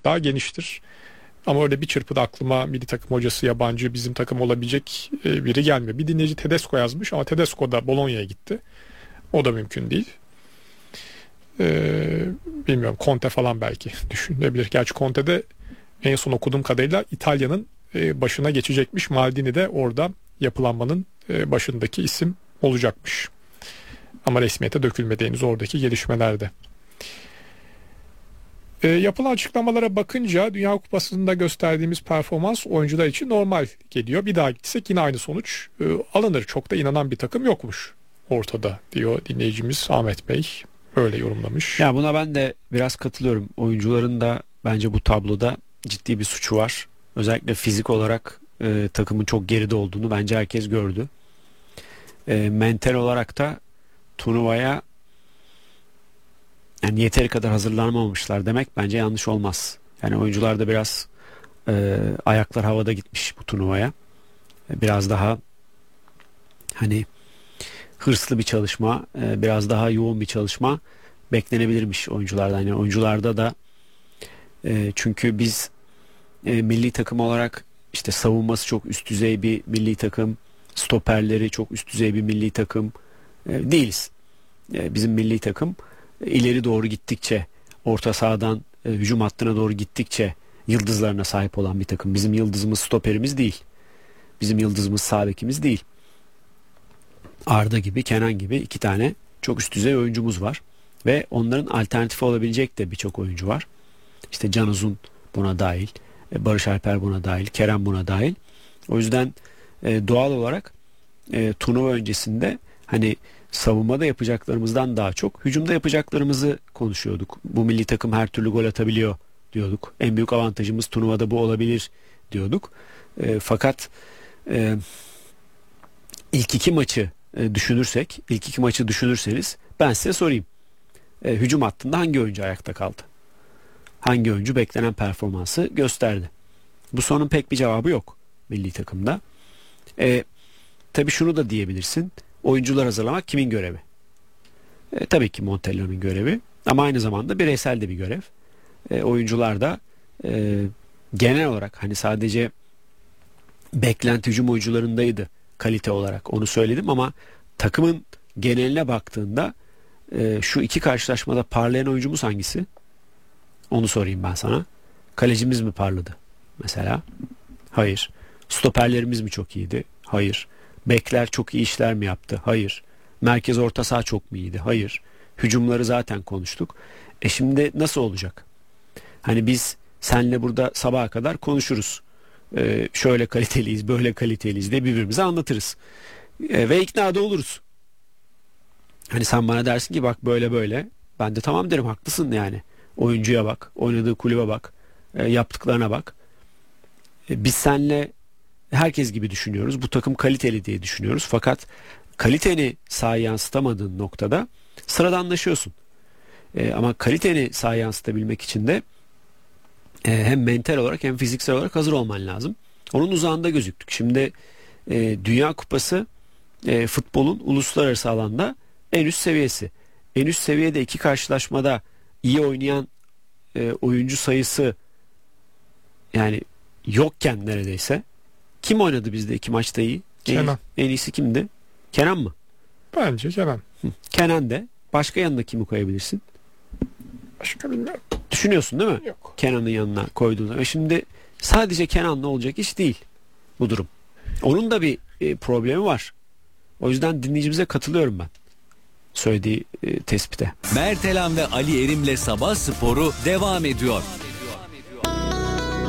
çok daha geniştir. Ama öyle bir çırpıda aklıma milli takım hocası yabancı bizim takım olabilecek biri gelmiyor. Bir dinleyici Tedesco yazmış ama Tedesco da Bologna'ya gitti. O da mümkün değil. Bilmiyorum, Conte falan belki düşünülebilir. Gerçi Conte de en son okuduğum kadarıyla İtalya'nın başına geçecekmiş. Maldini de orada yapılanmanın başındaki isim olacakmış. Ama resmiyete dökülmedi henüz oradaki gelişmelerde. Yapılan açıklamalara bakınca Dünya Kupası'nda gösterdiğimiz performans oyuncular için normal geliyor. Bir daha gitsek yine aynı sonuç alınır. Çok da inanan bir takım yokmuş ortada diyor dinleyicimiz Ahmet Bey. Öyle yorumlamış. Ya buna ben de biraz katılıyorum. Oyuncuların da bence bu tabloda ciddi bir suçu var. Özellikle fizik olarak takımın çok geride olduğunu bence herkes gördü. Mental olarak da turnuvaya yani yeteri kadar hazırlanmamışlar demek bence yanlış olmaz. Yani oyuncular da biraz ayaklar havada gitmiş bu turnuvaya. Biraz daha hani hırslı bir çalışma, biraz daha yoğun bir çalışma beklenebilirmiş oyunculardan. Yani oyuncularda da çünkü biz milli takım olarak işte savunması çok üst düzey bir milli takım, stoperleri çok üst düzey bir milli takım değiliz. Bizim milli takım ileri doğru gittikçe, orta sahadan hücum hattına doğru gittikçe yıldızlarına sahip olan bir takım. Bizim yıldızımız stoperimiz değil. Bizim yıldızımız sağ bekimiz değil. Arda gibi, Kenan gibi iki tane çok üst düzey oyuncumuz var. Ve onların alternatifi olabilecek de birçok oyuncu var. İşte Can Uzun buna dahil, Barış Alper buna dahil, Kerem buna dahil. O yüzden doğal olarak turnuva öncesinde hani savunmada yapacaklarımızdan daha çok hücumda yapacaklarımızı konuşuyorduk. Bu milli takım her türlü gol atabiliyor diyorduk. En büyük avantajımız turnuvada bu olabilir diyorduk. Fakat ilk iki maçı düşünürseniz ben size sorayım. Hücum hattında hangi oyuncu ayakta kaldı? Hangi oyuncu beklenen performansı gösterdi? Bu sorunun pek bir cevabı yok milli takımda. Tabii şunu da diyebilirsin. Oyuncular hazırlamak kimin görevi? Tabii ki Montella'nın görevi. Ama aynı zamanda bireysel de bir görev. Oyuncular da genel olarak hani sadece beklenti hücum oyuncularındaydı kalite olarak. Onu söyledim ama takımın geneline baktığında şu iki karşılaşmada parlayan oyuncumuz hangisi? Onu sorayım ben sana. Kalecimiz mi parladı mesela? Hayır. Stoperlerimiz mi çok iyiydi? Hayır. Bekler çok iyi işler mi yaptı? Hayır. Merkez orta saha çok mu iyiydi? Hayır. Hücumları zaten konuştuk. Şimdi nasıl olacak? Hani biz seninle burada sabaha kadar konuşuruz. Şöyle kaliteliyiz, böyle kaliteliyiz diye birbirimize anlatırız. Ve ikna da oluruz. Hani sen bana dersin ki bak böyle böyle. Ben de tamam derim, haklısın yani. Oyuncuya bak, oynadığı kulübe bak, yaptıklarına bak. Biz seninle herkes gibi düşünüyoruz. Bu takım kaliteli diye düşünüyoruz. Fakat kaliteni sahaya yansıtamadığın noktada sıradanlaşıyorsun. Ama kaliteni sahaya yansıtabilmek için de hem mental olarak hem fiziksel olarak hazır olman lazım. Onun uzağında gözüktük. Şimdi Dünya Kupası futbolun uluslararası alanda en üst seviyesi. En üst seviyede iki karşılaşmada iyi oynayan oyuncu sayısı yani yokken neredeyse. Kim oynadı bizde iki maçta iyi? Kenan. En iyisi kimdi? Kenan mı? Bence Kenan. Kenan de. Başka yanına kimi koyabilirsin? Başka bilmiyorum. Düşünüyorsun değil mi? Yok. Kenan'ın yanına koyduğunda. Ve şimdi sadece Kenan'la olacak iş değil bu durum. Onun da bir problemi var. O yüzden dinleyicimize katılıyorum ben söylediği tespite. Mert Elan ve Ali Erim'le Sabah Sporu devam ediyor.